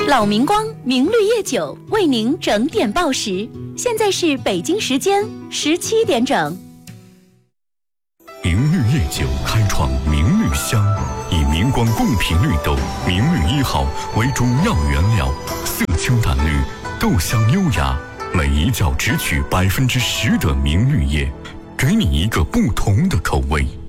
老明光明绿叶酒为您整点报时，现在是北京时间17点整。 明绿叶酒开创明绿香，以明光贡品绿豆明绿1号为主要原料，色清淡绿，豆香优雅，每一窖只取10%的明绿叶，给你一个不同的口味。